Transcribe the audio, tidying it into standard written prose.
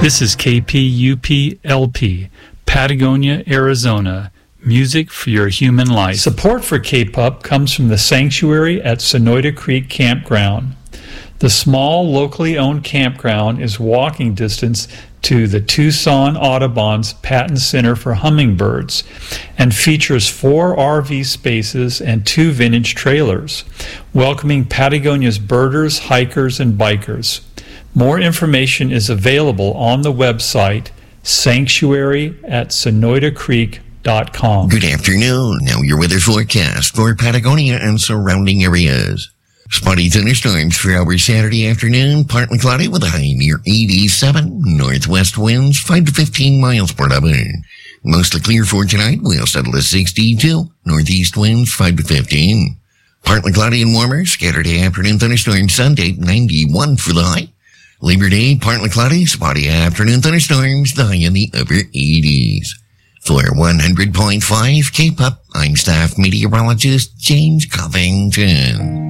This is KPUP-LP, Patagonia, Arizona. Music for your human life. Support for KPUP comes from the sanctuary at Sonoyta Creek Campground. The small, locally owned campground is walking distance to the Tucson Audubon's Patton Center for Hummingbirds and features 4 RV spaces and 2 vintage trailers, welcoming Patagonia's birders, hikers, and bikers. More information is available on the website sanctuary@sonoytacreek.com. Good afternoon. Now your weather forecast for Patagonia and surrounding areas. Spotty thunderstorms for our Saturday afternoon, partly cloudy with a high near 87. Northwest winds 5 to 15 miles per hour. Mostly clear for tonight. We'll settle at 62. Northeast winds 5 to 15. Partly cloudy and warmer. Scattered afternoon thunderstorms Sunday 91 for the high. Labor Day partly cloudy, spotty afternoon thunderstorms, the high in the upper 80s. For 100.5 KPUP, I'm staff meteorologist James Covington.